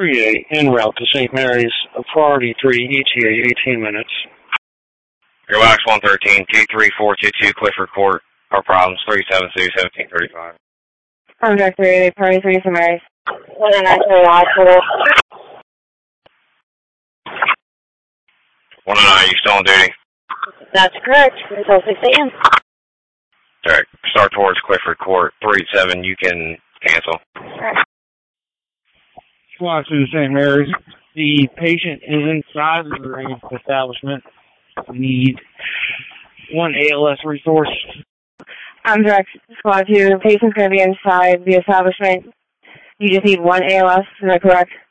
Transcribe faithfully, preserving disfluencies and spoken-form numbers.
three eight, en route to Saint Mary's, priority three, E T A eighteen minutes. Airwax one thirteen, two three four two two, Clifford Court. Our problems, three seven two, seventeen thirty-five. Contact three eight eight, priority three, Saint Mary's. one oh nine to the hospital. one oh nine, you still on duty? That's correct, until six a.m. Alright, start towards Clifford Court, three seven, you can cancel. Alright. Squad to Saint Mary's. The patient is inside the range establishment. We need one A L S resource. I'm direct squad two. The patient's going to be inside the establishment. You just need one A L S, is that correct?